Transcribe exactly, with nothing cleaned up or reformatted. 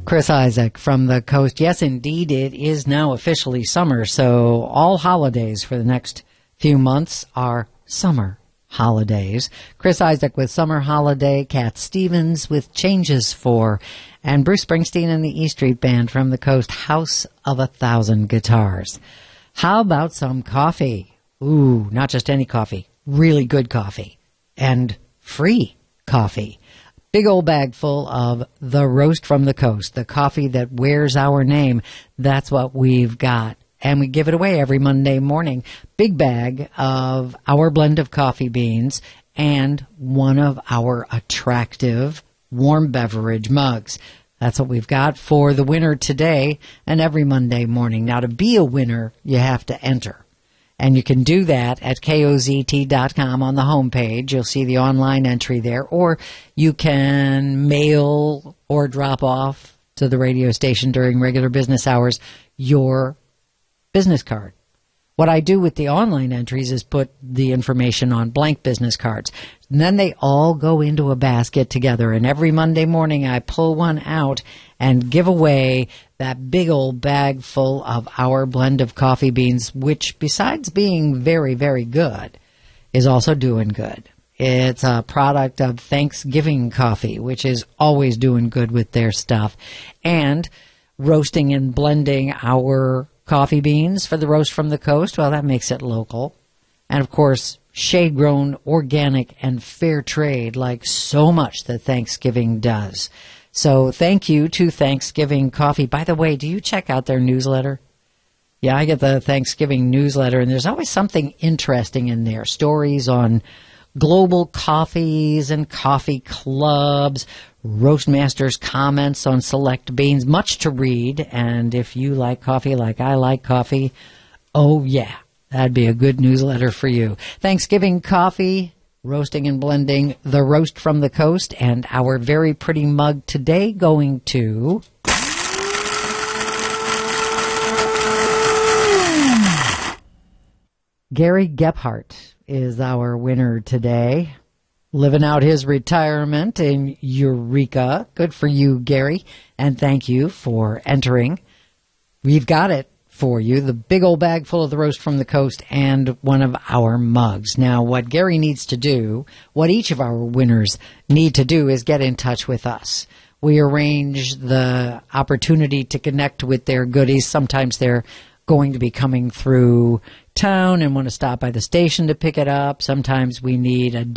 Chris Isaak from the coast. Yes, indeed, it is now officially summer, so all holidays for the next few months are summer holidays. Chris Isaak with Summer Holiday, Cat Stevens with Changes For, and Bruce Springsteen and the E Street Band from the coast, House of a Thousand Guitars. How about some coffee? Ooh, not just any coffee, really good coffee, and free coffee. Big old bag full of the roast from the coast, the coffee that wears our name. That's what we've got. And we give it away every Monday morning. Big bag of our blend of coffee beans and one of our attractive warm beverage mugs. That's what we've got for the winner today and every Monday morning. Now, to be a winner, you have to enter. And you can do that at K O Z T dot com on the homepage. You'll see the online entry there. Or you can mail or drop off to the radio station during regular business hours your business card. What I do with the online entries is put the information on blank business cards. And then they all go into a basket together. And every Monday morning I pull one out and give away that big old bag full of our blend of coffee beans, which besides being very, very good, is also doing good. It's a product of Thanksgiving Coffee, which is always doing good with their stuff. And roasting and blending our coffee beans for the roast from the coast, well, that makes it local. And, of course, shade-grown, organic, and fair trade, like so much that Thanksgiving does. So thank you to Thanksgiving Coffee. By the way, do you check out their newsletter? Yeah, I get the Thanksgiving newsletter, and there's always something interesting in there. Stories on global coffees and coffee clubs, Roastmasters comments on select beans, much to read. And if you like coffee like I like coffee, oh yeah, that'd be a good newsletter for you. Thanksgiving Coffee, roasting and blending the roast from the coast, and our very pretty mug today going to Gary Gephardt is our winner today. Living out his retirement in Eureka. Good for you, Gary. And thank you for entering. We've got it for you, the big old bag full of the roast from the coast and one of our mugs. Now, what Gary needs to do, what each of our winners need to do is get in touch with us. We arrange the opportunity to connect with their goodies. Sometimes they're going to be coming through town and want to stop by the station to pick it up. Sometimes we need a